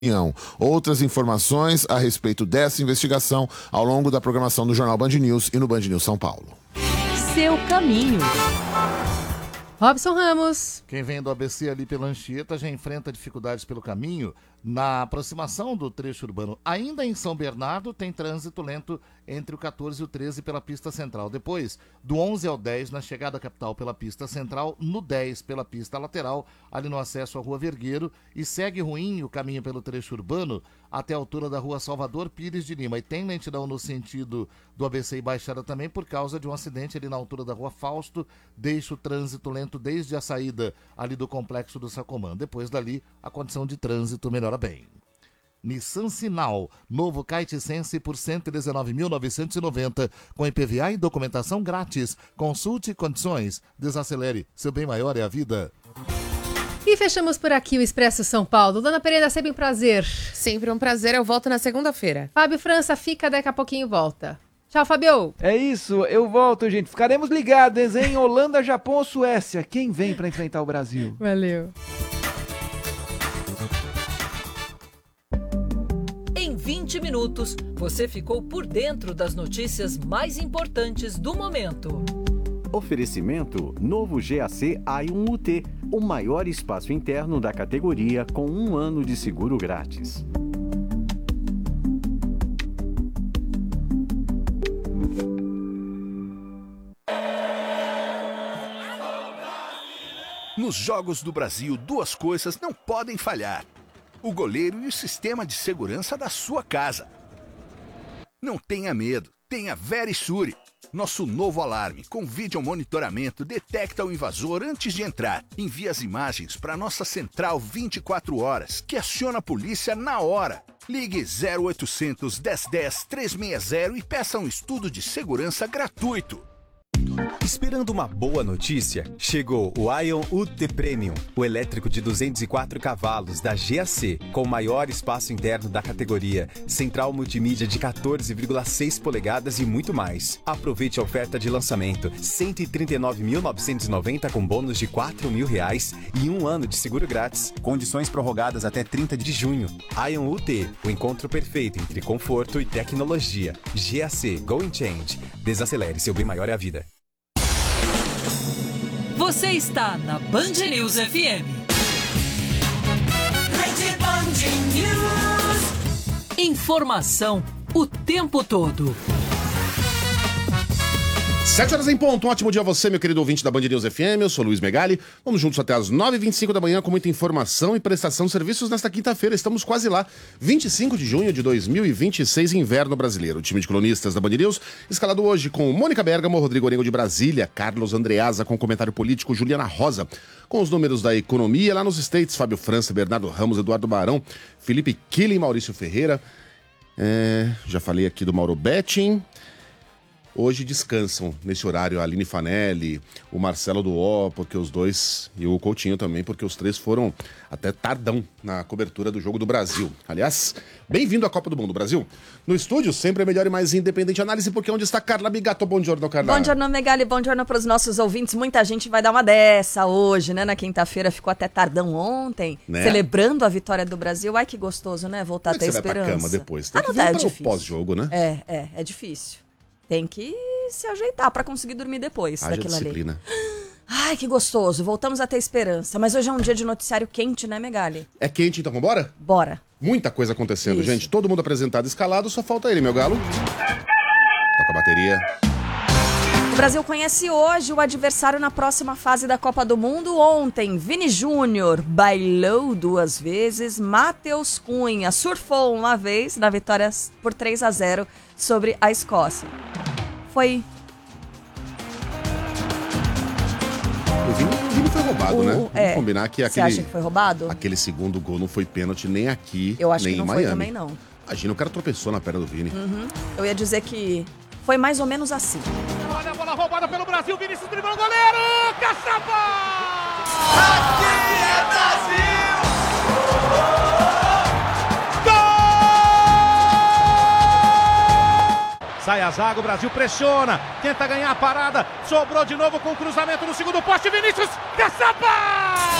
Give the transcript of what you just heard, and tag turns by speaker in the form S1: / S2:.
S1: Outras informações a respeito dessa investigação ao longo da programação do Jornal Band News e no Band News São Paulo.
S2: Seu caminho. Robson Ramos.
S3: Quem vem do ABC ali pela Anchieta já enfrenta dificuldades pelo caminho. Na aproximação do trecho urbano, ainda em São Bernardo, tem trânsito lento entre o 14 e o 13 pela pista central. Depois, do 11 ao 10, na chegada à capital pela pista central, no 10 pela pista lateral, ali no acesso à Rua Vergueiro, e segue ruim o caminho pelo trecho urbano até a altura da Rua Salvador Pires de Lima. E tem lentidão no sentido do ABC e Baixada também por causa de um acidente ali na altura da Rua Fausto, deixa o trânsito lento desde a saída ali do Complexo do Sacomã. Depois dali, a condição de trânsito melhora bem. Nissan Sinal, novo Kite Sense por R$ 119.990, com IPVA e documentação grátis. Consulte condições, desacelere, seu bem maior é a vida.
S2: E fechamos por aqui o Expresso São Paulo. Dona Pereira, sempre um prazer.
S4: Sempre um prazer, eu volto na segunda-feira.
S2: Fábio França fica, daqui a pouquinho volta. Tchau, Fabio.
S5: É isso, eu volto, gente. Ficaremos ligados, hein? Holanda, Japão ou Suécia? Quem vem pra enfrentar o Brasil?
S2: Valeu.
S6: Em 20 minutos, você ficou por dentro das notícias mais importantes do momento.
S7: Oferecimento novo GAC Aion UT, o maior espaço interno da categoria com 1 ano de seguro grátis.
S8: Nos Jogos do Brasil, 2 coisas não podem falhar: o goleiro e o sistema de segurança da sua casa. Não tenha medo, tenha Verisure. Nosso novo alarme com vídeo monitoramento detecta o invasor antes de entrar. Envia as imagens para nossa central 24 horas, que aciona a polícia na hora. Ligue 0800 1010 360 e peça um estudo de segurança gratuito.
S9: Esperando uma boa notícia? Chegou o Aion UT Premium, o elétrico de 204 cavalos da GAC, com o maior espaço interno da categoria, central multimídia de 14,6 polegadas e muito mais. Aproveite a oferta de lançamento, R$ 139.990 com bônus de R$ 4.000 e 1 ano de seguro grátis. Condições prorrogadas até 30 de junho. Aion UT, o encontro perfeito entre conforto e tecnologia. GAC Going Change. Desacelere, seu bem maior é a vida.
S6: Você está na Band News FM. Rede Band News. Informação o tempo todo.
S1: 7 horas em ponto, um ótimo dia a você, meu querido ouvinte da Band News FM, eu sou Luiz Megali, vamos juntos até as 9h25 da manhã com muita informação e prestação de serviços nesta quinta-feira, estamos quase lá, 25 de junho de 2026, inverno brasileiro. O time de colunistas da Band News, escalado hoje com Mônica Bergamo, Rodrigo Orengo de Brasília, Carlos Andreasa com comentário político, Juliana Rosa com os números da economia, lá nos States, Fábio França, Bernardo Ramos, Eduardo Barão, Felipe Killing, Maurício Ferreira, já falei aqui do Mauro Betting. Hoje descansam nesse horário a Aline Fanelli, o Marcelo do O, porque os dois, e o Coutinho também, porque os 3 foram até tardão na cobertura do Jogo do Brasil. Aliás, bem-vindo à Copa do Mundo, Brasil. No estúdio, sempre a melhor e mais independente análise, porque onde está Carla Bigato? Bom giorno, Carla.
S10: Bom giorno, Megali, bom giorno para os nossos ouvintes. Muita gente vai dar uma dessa hoje, né? Na quinta-feira ficou até tardão ontem, né? Celebrando a vitória do Brasil. Ai, que gostoso, né? Voltar a ter esperança.
S1: Você vai pra cama depois? Tem que vir para o pós-jogo, né?
S10: É difícil. Tem que se ajeitar para conseguir dormir depois daquilo
S1: disciplina.
S10: Ali. Ai, que gostoso. Voltamos a ter esperança. Mas hoje é um dia de noticiário quente, né, Megali?
S1: É quente, então vambora?
S10: Bora.
S1: Muita coisa acontecendo, gente. Todo mundo apresentado, escalado, só falta ele, meu galo. Toca a bateria.
S10: O Brasil conhece hoje o adversário na próxima fase da Copa do Mundo. Ontem, Vini Júnior bailou 2 vezes, Matheus Cunha surfou uma vez na vitória por 3-0 sobre a Escócia. Foi...
S1: O Vini foi roubado, né? Vamos combinar que
S10: Você acha que foi roubado?
S1: Aquele segundo gol não foi pênalti nem aqui,
S10: Eu acho
S1: nem
S10: que não
S1: em
S10: foi
S1: Miami.
S10: também, não.
S1: Imagina, o cara tropeçou na perna do Vini.
S10: Eu ia dizer que foi mais ou menos assim.
S11: Olha a bola roubada pelo Brasil, Vinícius driblou o goleiro, Caçapa!
S12: Aqui é Brasil!
S11: Sai a zaga, o Brasil pressiona, tenta ganhar a parada, sobrou de novo com o cruzamento no segundo poste, Vinícius, Caçapa!